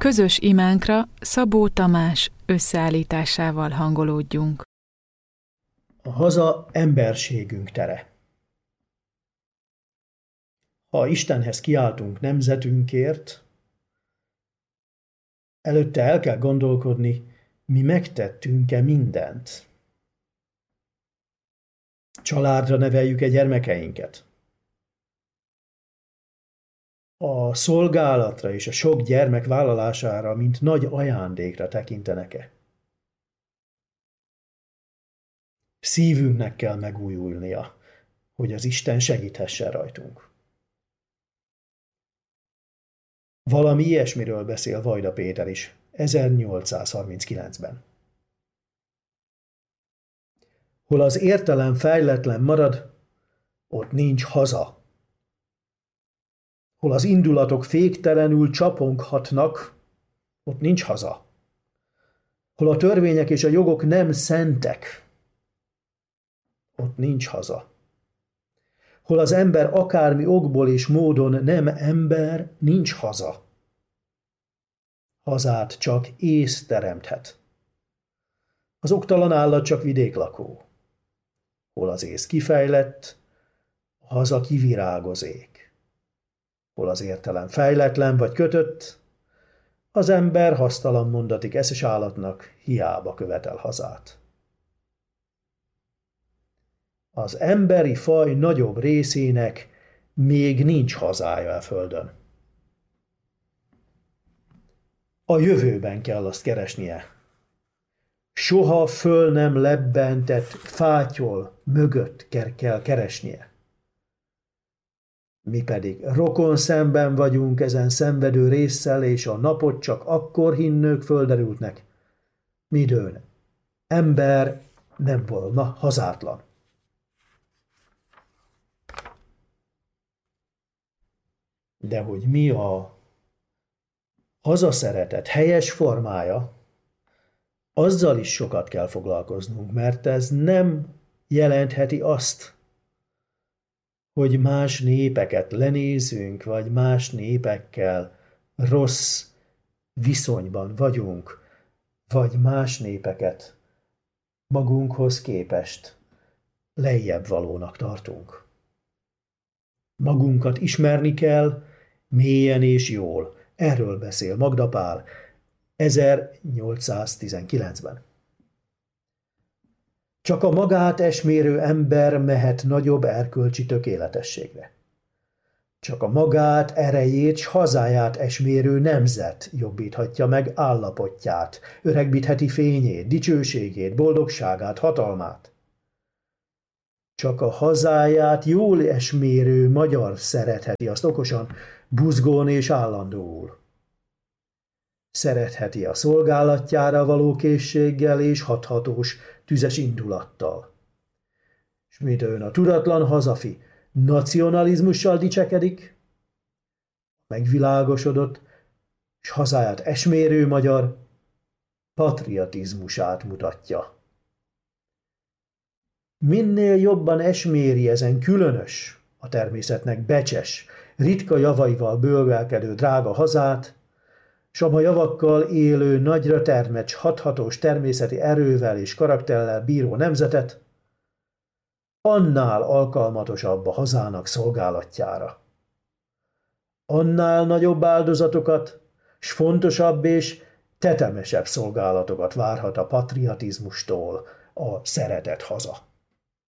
Közös imánkra Szabó Tamás összeállításával hangolódjunk. A haza emberségünk tere. Ha Istenhez kiáltunk nemzetünkért, előtte el kell gondolkodni, mi megtettünk-e mindent. Családra neveljük-e gyermekeinket. A szolgálatra és a sok gyermek vállalására, mint nagy ajándékra tekintenek-e. Szívünknek kell megújulnia, hogy az Isten segíthessen rajtunk. Valami ilyesmiről beszél Vajda Péter is, 1839-ben. Hol az értelem fejletlen marad, ott nincs haza. Hol az indulatok féktelenül csaponghatnak, ott nincs haza. Hol a törvények és a jogok nem szentek, ott nincs haza. Hol az ember akármi okból és módon nem ember, nincs haza. Hazát csak ész teremthet. Az oktalan állat csak vidéklakó. Hol az ész kifejlett, a haza kivirágozék. Hol az értelem fejletlen vagy kötött, az ember hasztalan mondatik eszes állatnak hiába követel hazát. Az emberi faj nagyobb részének még nincs hazája a földön. A jövőben kell azt keresnie. Soha föl nem lebbentett fátyol mögött kell keresnie. Mi pedig rokon szemben vagyunk ezen szenvedő résszel, és a napot csak akkor hinnők földerültnek, midőn ember nem volna hazátlan. De hogy mi a hazaszeretet helyes formája, azzal is sokat kell foglalkoznunk, mert ez nem jelentheti azt, hogy más népeket lenézünk, vagy más népekkel rossz viszonyban vagyunk, vagy más népeket magunkhoz képest lejjebb valónak tartunk. Magunkat ismerni kell, mélyen és jól. Erről beszél Magda Pál 1819-ben. Csak a magát esmérő ember mehet nagyobb erkölcsi tökéletességre. Csak a magát, erejét s hazáját esmérő nemzet jobbíthatja meg állapotját, öregbítheti fényét, dicsőségét, boldogságát, hatalmát. Csak a hazáját jól esmérő magyar szeretheti azt okosan, buzgón és állandóul. Szeretheti a szolgálatjára való készséggel és hathatós, tüzes indulattal. S midőn a tudatlan hazafi nacionalizmussal dicsekedik, megvilágosodott, s hazáját esmérő magyar patriotizmusát mutatja. Minél jobban esméri ezen különös, a természetnek becses, ritka javaival bővelkedő drága hazát, s a javakkal élő, nagyra termett, hathatós természeti erővel és karakterrel bíró nemzetet, annál alkalmatosabb a hazának szolgálatjára. Annál nagyobb áldozatokat, s fontosabb és tetemesebb szolgálatokat várhat a patriotizmustól a szeretett haza.